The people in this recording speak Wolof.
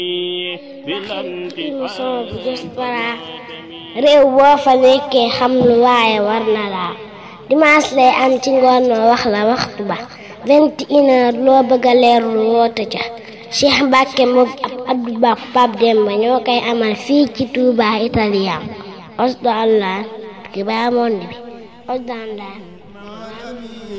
émission bu Diaspora réew boo fa nekkee xam lu waaye war na laa dimanche lay am ci ngoon noo wax la waxtu ba 21h loo bëgg a leerlu woote ca Cheikh Mbacke moom ab Abdou Ba Pape Demba ñoo koy amal fii ci Touba Italien Osdo Allah ki ba monde bi Osdo Allah